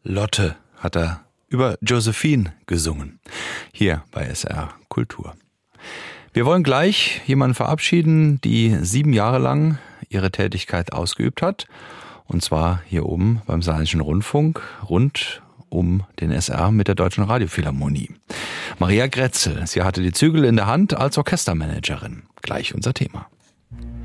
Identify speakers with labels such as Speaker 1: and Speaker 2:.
Speaker 1: Lotte hat er über Josephine gesungen. Hier bei SR Kultur. Wir wollen gleich jemanden verabschieden, die 7 Jahre lang ihre Tätigkeit ausgeübt hat. Und zwar hier oben beim Saarländischen Rundfunk rund um den SR mit der Deutschen Radiophilharmonie. Maria Grätzel, sie hatte die Zügel in der Hand als Orchestermanagerin. Gleich unser Thema.